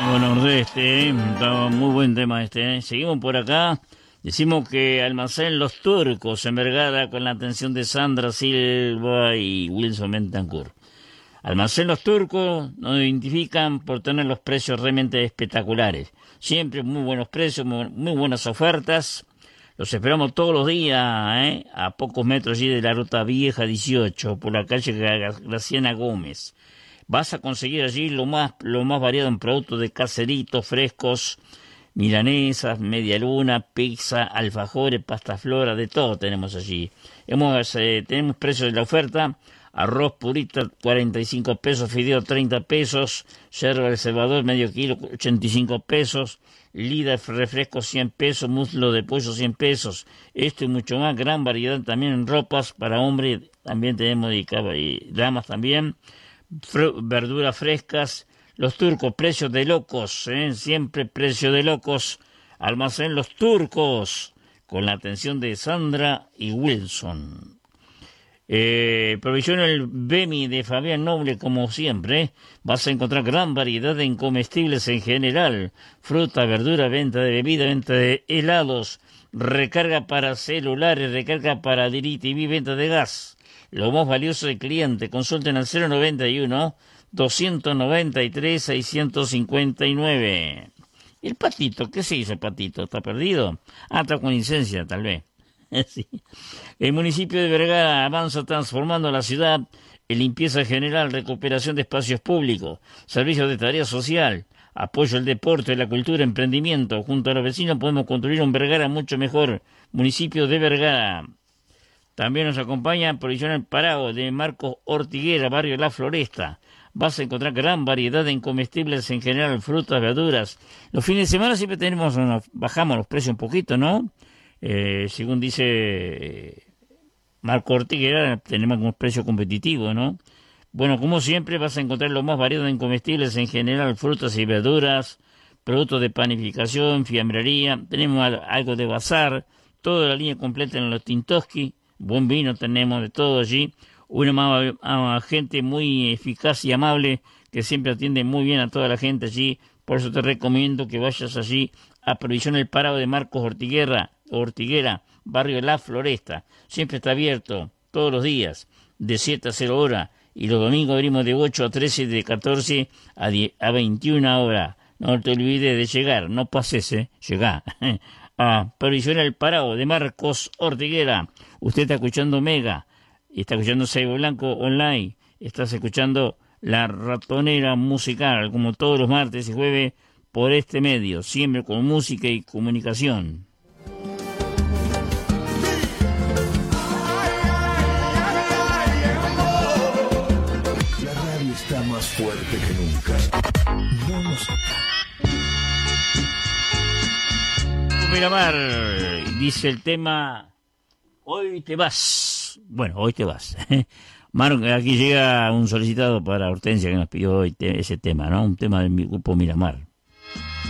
Bueno, estaba muy buen tema este. Seguimos por acá. Decimos que Almacén Los Turcos en Vergara con la atención de Sandra Silva y Wilson Bentancur. Almacén Los Turcos nos identifican por tener los precios realmente espectaculares. Siempre muy buenos precios, muy buenas ofertas. Los esperamos todos los días, a pocos metros allí de la Ruta Vieja 18, por la calle Graciana Gómez. Vas a conseguir allí lo más variado en productos de caseritos frescos, milanesas, media luna, pizza, alfajores, pasta flora, de todo tenemos allí. Tenemos precios de la oferta: arroz purita 45 pesos, fideo 30 pesos, yerba El Salvador medio kilo 85 pesos, Lida refresco 100 pesos, muslo de pollo 100 pesos. Esto y mucho más, gran variedad también en ropas para hombre, también tenemos y damas también. Verduras frescas. Los Turcos, precios de locos, siempre precio de locos. Almacén Los Turcos, con la atención de Sandra y Wilson. Provisión el Bemi de Fabián Noble, como siempre. Vas a encontrar gran variedad de comestibles en general: fruta, verdura, venta de bebida, venta de helados, recarga para celulares, recarga para DirecTV, venta de gas. Lo más valioso del cliente. Consulten al 091-293-659. ¿Y el Patito? ¿Qué se hizo el Patito? ¿Está perdido? Está con licencia, tal vez. Sí. El municipio de Vergara avanza transformando la ciudad en limpieza general, recuperación de espacios públicos, servicios de tarea social, apoyo al deporte, la cultura, emprendimiento. Junto a los vecinos podemos construir un Vergara mucho mejor. Municipio de Vergara. También nos acompaña Provisional Parado de Marcos Ortiguera, barrio La Floresta. Vas a encontrar gran variedad en comestibles en general, frutas, verduras. Los fines de semana siempre bajamos los precios un poquito, ¿no? Según dice Marco Ortiguera, tenemos un precio competitivo, ¿no? Bueno, como siempre, vas a encontrar lo más variado en comestibles en general, frutas y verduras, productos de panificación, fiambrería. Tenemos algo de bazar, toda la línea completa en los Tintoski. Buen vino tenemos, de todo allí. Una gente muy eficaz y amable que siempre atiende muy bien a toda la gente allí. Por eso te recomiendo que vayas allí a Provisión El Parado de Marcos Ortiguera, barrio La Floresta. Siempre está abierto todos los días de 7 a 0 horas, y los domingos abrimos de 8 a 13, de 14 a 21 horas. No te olvides de llegar, no pases, llegá a Provisión El Parado de Marcos Ortiguera. Usted está escuchando Mega, está escuchando Saibo Blanco Online, estás escuchando La Ratonera Musical, como todos los martes y jueves, por este medio, siempre con música y comunicación. La radio está más fuerte que nunca. No nos... Miramar, dice el tema, hoy te vas. Bueno, hoy te vas. Aquí llega un solicitado para Hortensia, que nos pidió hoy ese tema, ¿no? Un tema del grupo Miramar.